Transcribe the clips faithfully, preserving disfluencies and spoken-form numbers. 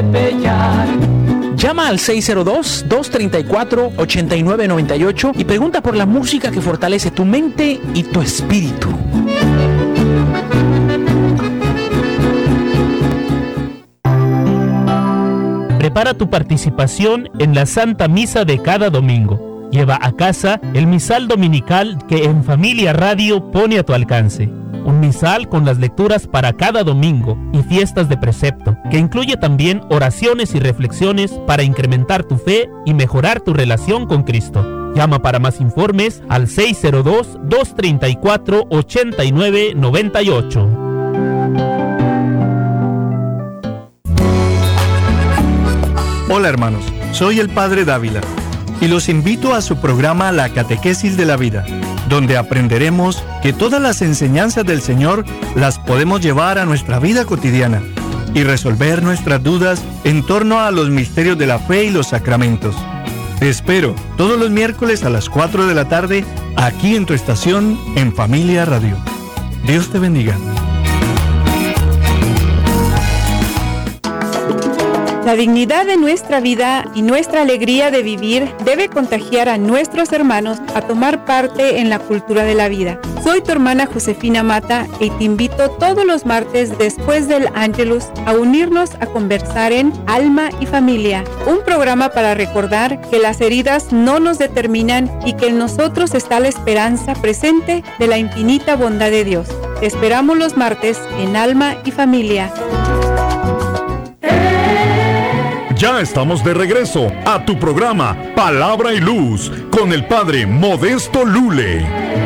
Llama al seis cero dos, dos tres cuatro, ocho nueve nueve ocho y pregunta por la música que fortalece tu mente y tu espíritu. Prepara tu participación en la Santa Misa de cada domingo. Lleva a casa el misal dominical que En Familia Radio pone a tu alcance. Un misal con las lecturas para cada domingo y fiestas de precepto, que incluye también oraciones y reflexiones para incrementar tu fe y mejorar tu relación con Cristo. Llama para más informes al seis cero dos, dos tres cuatro, ocho nueve nueve ocho. Hola hermanos, soy el Padre Dávila y los invito a su programa La Catequesis de la Vida, donde aprenderemos que todas las enseñanzas del Señor las podemos llevar a nuestra vida cotidiana y resolver nuestras dudas en torno a los misterios de la fe y los sacramentos. Te espero todos los miércoles a las cuatro de la tarde aquí en tu estación En Familia Radio. Dios te bendiga. La dignidad de nuestra vida y nuestra alegría de vivir debe contagiar a nuestros hermanos a tomar parte en la cultura de la vida. Soy tu hermana Josefina Mata y te invito todos los martes después del Ángelus a unirnos a conversar en Alma y Familia, un programa para recordar que las heridas no nos determinan y que en nosotros está la esperanza presente de la infinita bondad de Dios. Te esperamos los martes en Alma y Familia. Ya estamos de regreso a tu programa Palabra y Luz con el Padre Modesto Lule.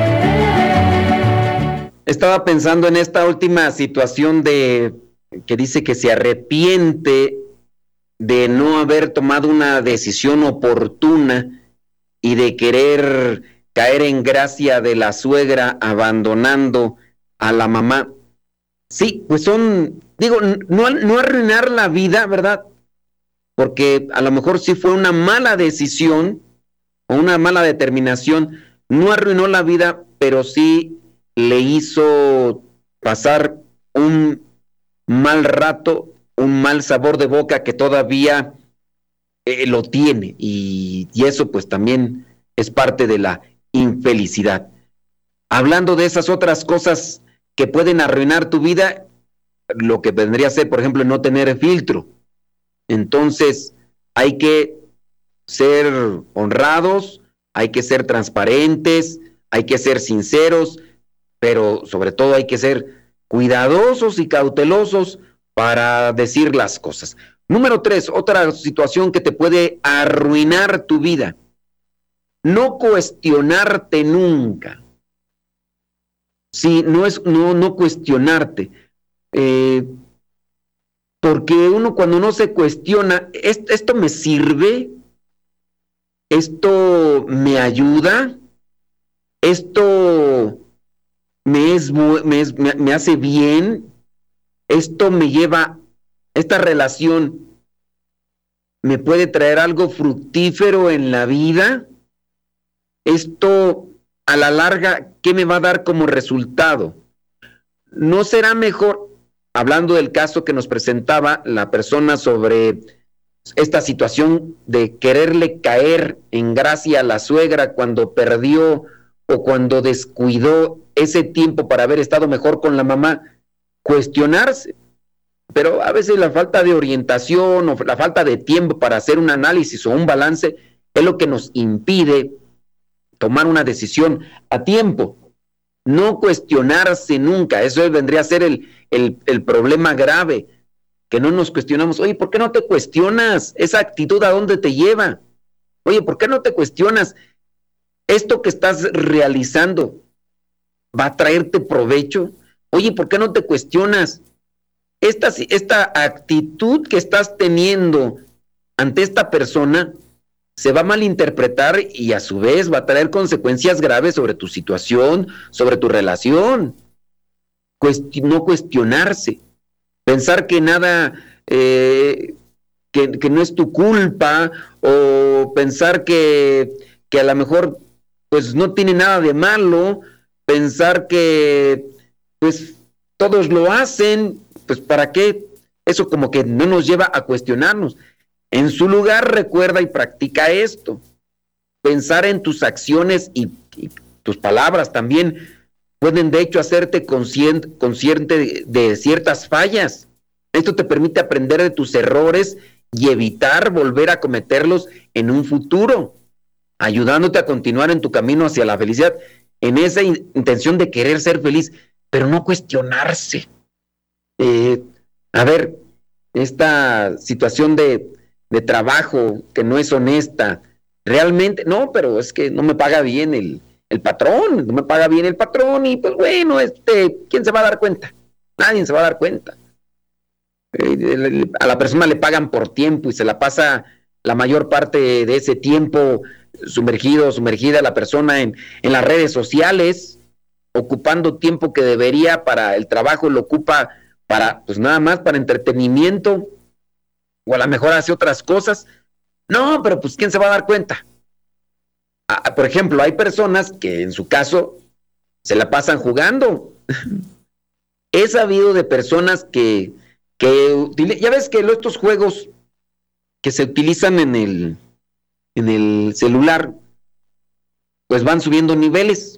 Estaba pensando en esta última situación de que dice que se arrepiente de no haber tomado una decisión oportuna y de querer caer en gracia de la suegra abandonando a la mamá. Sí, pues son, digo, no, no arruinar la vida, ¿verdad? Porque a lo mejor sí fue una mala decisión o una mala determinación, no arruinó la vida, pero sí le hizo pasar un mal rato, un mal sabor de boca que todavía eh, lo tiene, y, y eso pues también es parte de la infelicidad. Hablando de esas otras cosas que pueden arruinar tu vida, lo que vendría a ser, por ejemplo, no tener filtro. Entonces hay que ser honrados, hay que ser transparentes, hay que ser sinceros, pero sobre todo hay que ser cuidadosos y cautelosos para decir las cosas. Número tres, otra situación que te puede arruinar tu vida: no cuestionarte nunca. Sí, no es no, no cuestionarte. Eh, Porque uno cuando no se cuestiona, ¿esto, esto me sirve? ¿Esto me ayuda? ¿Esto me, es, me, es, me, me hace bien? ¿Esto me lleva, esta relación me puede traer algo fructífero en la vida? ¿Esto a la larga qué me va a dar como resultado? ¿No será mejor? Hablando del caso que nos presentaba la persona sobre esta situación de quererle caer en gracia a la suegra cuando perdió o cuando descuidó ese tiempo para haber estado mejor con la mamá, cuestionarse. Pero a veces la falta de orientación o la falta de tiempo para hacer un análisis o un balance es lo que nos impide tomar una decisión a tiempo. No cuestionarse nunca, eso vendría a ser el, el, el problema grave, que no nos cuestionamos. Oye, ¿por qué no te cuestionas? Esa actitud, ¿a dónde te lleva? Oye, ¿por qué no te cuestionas? ¿Esto que estás realizando va a traerte provecho? Oye, ¿por qué no te cuestionas? Esta, esta actitud que estás teniendo ante esta persona se va a malinterpretar y a su vez va a traer consecuencias graves sobre tu situación, sobre tu relación. Cuesti- no cuestionarse, pensar que nada, eh, que, que no es tu culpa, o pensar que, que a lo mejor pues no tiene nada de malo, pensar que pues todos lo hacen, pues ¿para qué eso como que no nos lleva a cuestionarnos. En su lugar, recuerda y practica esto. Pensar en tus acciones y, y tus palabras también pueden de hecho hacerte consciente, consciente de, de ciertas fallas. Esto te permite aprender de tus errores y evitar volver a cometerlos en un futuro, ayudándote a continuar en tu camino hacia la felicidad, en esa in- intención de querer ser feliz, pero no cuestionarse. Eh, a ver, esta situación de, de trabajo que no es honesta, realmente, no, pero es que no me paga bien el, el patrón, no me paga bien el patrón, y pues bueno, este, ¿quién se va a dar cuenta? Nadie se va a dar cuenta. Eh, a la persona le pagan por tiempo y se la pasa la mayor parte de ese tiempo sumergido, sumergida la persona en, en las redes sociales, ocupando tiempo que debería para el trabajo, lo ocupa para, pues nada más para entretenimiento, o a lo mejor hace otras cosas. No, pero pues ¿quién se va a dar cuenta? Ah, por ejemplo, hay personas que en su caso se la pasan jugando. He sabido de personas que, que ya ves que estos juegos que se utilizan en el, en el celular, pues van subiendo niveles.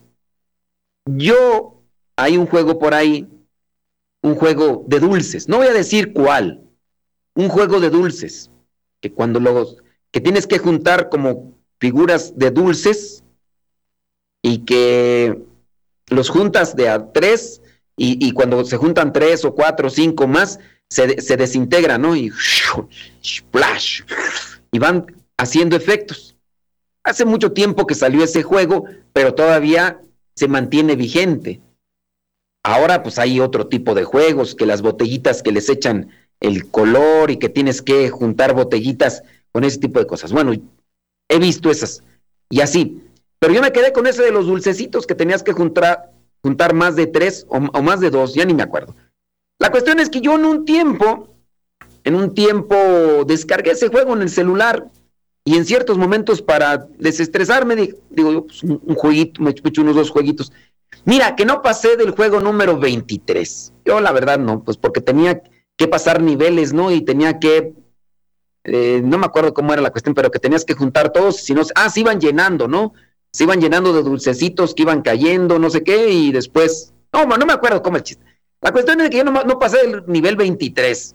Yo, hay un juego por ahí, un juego de dulces, no voy a decir cuál, un juego de dulces, que cuando los, que tienes que juntar como figuras de dulces y que los juntas de a tres y, y cuando se juntan tres o cuatro o cinco más, se, se desintegra, ¿no? Y splash, y van haciendo efectos. Hace mucho tiempo que salió ese juego, pero todavía se mantiene vigente. Ahora pues hay otro tipo de juegos, que las botellitas que les echan el color y que tienes que juntar botellitas con ese tipo de cosas. Bueno, he visto esas y así, pero yo me quedé con ese de los dulcecitos que tenías que juntar, juntar más de tres o, o más de dos, ya ni me acuerdo. La cuestión es que yo en un tiempo, en un tiempo descargué ese juego en el celular y en ciertos momentos para desestresarme, digo, digo yo, pues un, un jueguito, me echo unos dos jueguitos. Mira, que no pasé del juego número veintitrés. Yo la verdad no, pues porque tenía que pasar niveles, ¿no? Y tenía que, eh, no me acuerdo cómo era la cuestión, pero que tenías que juntar todos, si no, ah, se iban llenando, ¿no? Se iban llenando de dulcecitos que iban cayendo, no sé qué, y después, no, no me acuerdo cómo es el chiste. La cuestión es que yo no, no pasé del nivel veintitrés,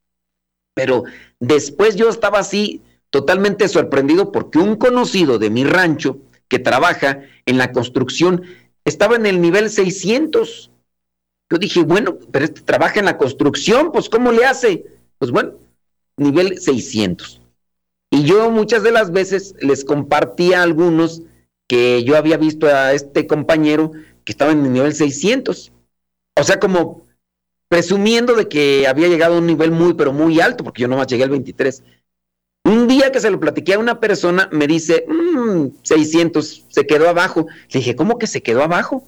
pero después yo estaba así totalmente sorprendido porque un conocido de mi rancho que trabaja en la construcción estaba en el nivel seiscientos. Yo dije, bueno, pero este trabaja en la construcción, pues ¿cómo le hace? Pues bueno, nivel seiscientos. Y yo muchas de las veces les compartía a algunos que yo había visto a este compañero que estaba en el nivel seiscientos. O sea, como presumiendo de que había llegado a un nivel muy, pero muy alto, porque yo nomás llegué al veintitrés. Un día que se lo platiqué a una persona, me dice, mmm, seiscientos, se quedó abajo. Le dije, ¿cómo que se quedó abajo?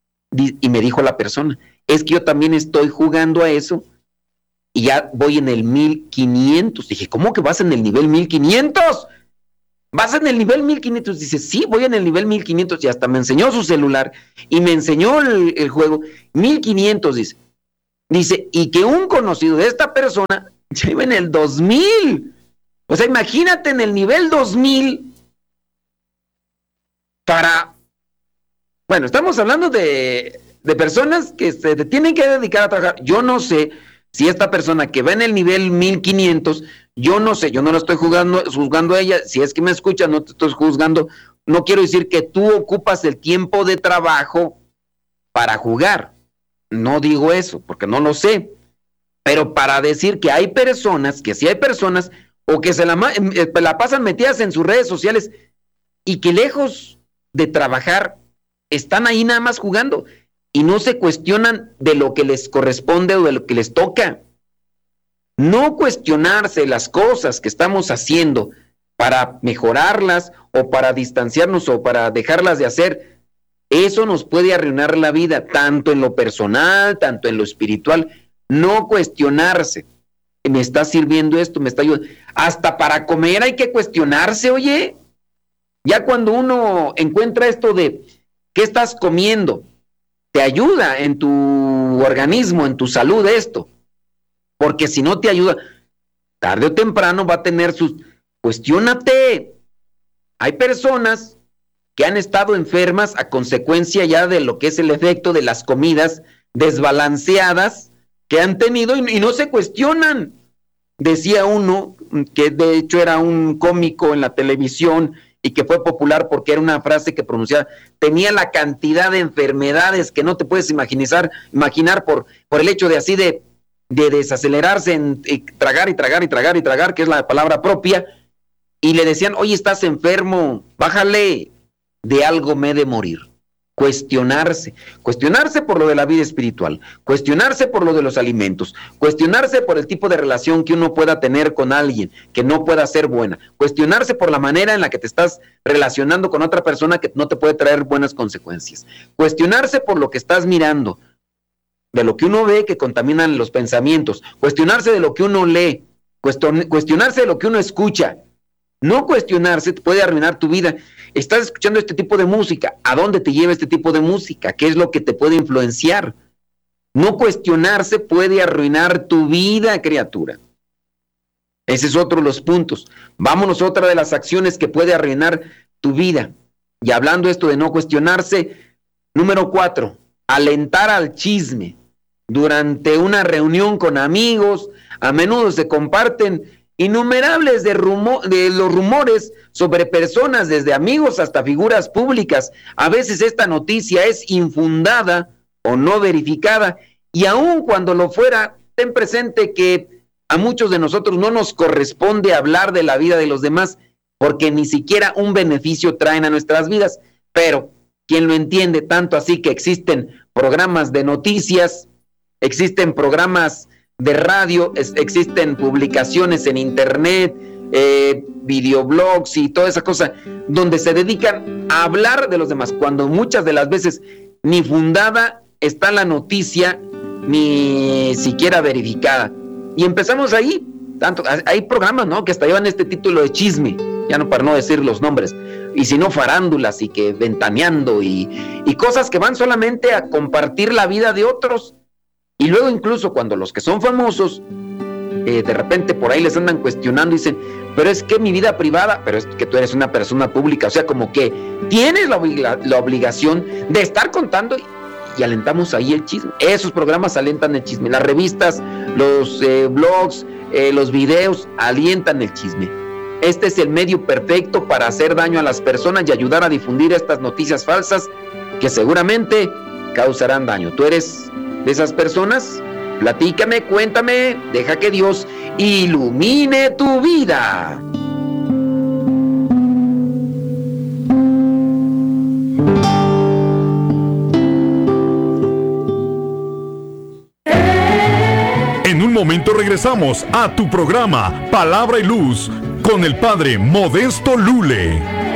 Y me dijo la persona, es que yo también estoy jugando a eso y ya voy en el mil quinientos. Dije, ¿cómo que vas en el nivel mil quinientos? ¿Vas en el nivel mil quinientos? Dice, sí, voy en el nivel mil quinientos y hasta me enseñó su celular y me enseñó el, el juego. mil quinientos, dice. Dice, y que un conocido de esta persona ya iba en el dos mil. O sea, imagínate en el nivel dos mil para... Bueno, estamos hablando de, de personas que se tienen que dedicar a trabajar. Yo no sé si esta persona que va en el nivel mil quinientos, yo no sé, yo no lo estoy juzgando, juzgando a ella. Si es que me escucha, no te estoy juzgando. No quiero decir que tú ocupas el tiempo de trabajo para jugar. No digo eso, porque no lo sé. Pero para decir que hay personas, que sí hay personas, o que se la, la pasan metidas en sus redes sociales y que lejos de trabajar están ahí nada más jugando y no se cuestionan de lo que les corresponde o de lo que les toca. No cuestionarse las cosas que estamos haciendo para mejorarlas o para distanciarnos o para dejarlas de hacer, eso nos puede arruinar la vida, tanto en lo personal, tanto en lo espiritual. No cuestionarse. ¿Me está sirviendo esto? ¿Me está ayudando? Hasta para comer hay que cuestionarse, oye. Ya cuando uno encuentra esto de ¿qué estás comiendo? Te ayuda en tu organismo, en tu salud esto. porque si no te ayuda, tarde o temprano va a tener sus... Cuestiónate. Hay personas que han estado enfermas a consecuencia ya de lo que es el efecto de las comidas desbalanceadas que han tenido y, y no se cuestionan. Decía uno, que de hecho era un cómico en la televisión y que fue popular porque era una frase que pronunciaba, tenía la cantidad de enfermedades que no te puedes imaginar, imaginar por, por el hecho de así de, de desacelerarse en y tragar y tragar y tragar y tragar, que es la palabra propia, y le decían, oye, estás enfermo, bájale, de algo me he de morir. Cuestionarse, cuestionarse por lo de la vida espiritual, cuestionarse por lo de los alimentos, cuestionarse por el tipo de relación que uno pueda tener con alguien que no pueda ser buena, cuestionarse por la manera en la que te estás relacionando con otra persona que no te puede traer buenas consecuencias, cuestionarse por lo que estás mirando, de lo que uno ve que contaminan los pensamientos, cuestionarse de lo que uno lee, cuestionarse de lo que uno escucha. No cuestionarse te puede arruinar tu vida. Estás escuchando este tipo de música. ¿A dónde te lleva este tipo de música? ¿Qué es lo que te puede influenciar? No cuestionarse puede arruinar tu vida, criatura. Ese es otro de los puntos. Vámonos a otra de las acciones que puede arruinar tu vida. Y hablando esto de no cuestionarse, número cuatro, alentar al chisme. Durante una reunión con amigos, a menudo se comparten innumerables de, rumo- de los rumores sobre personas, desde amigos hasta figuras públicas. A veces esta noticia es infundada o no verificada, y aun cuando lo fuera, ten presente que a muchos de nosotros no nos corresponde hablar de la vida de los demás, porque ni siquiera un beneficio traen a nuestras vidas. Pero, ¿quién lo entiende? Tanto así que existen programas de noticias, existen programas de radio, es, existen publicaciones en internet, eh, videoblogs y toda esa cosa, donde se dedican a hablar de los demás, cuando muchas de las veces ni fundada está la noticia, ni siquiera verificada. Y empezamos ahí, tanto, hay programas, ¿no?, que hasta llevan este título de chisme, ya no para no decir los nombres, y si no farándulas y que ventaneando y, y cosas que van solamente a compartir la vida de otros. Y luego incluso cuando los que son famosos, eh, de repente por ahí les andan cuestionando y dicen, pero es que mi vida privada, pero es que tú eres una persona pública, o sea, como que tienes la, obliga- la obligación de estar contando y, y alentamos ahí el chisme. Esos programas alentan el chisme, las revistas, los eh, blogs, eh, los videos alientan el chisme. Este es el medio perfecto para hacer daño a las personas y ayudar a difundir estas noticias falsas que seguramente causarán daño. ¿Tú eres de esas personas? Platícame, cuéntame, deja que Dios ilumine tu vida. En un momento regresamos a tu programa Palabra y Luz con el Padre Modesto Lule.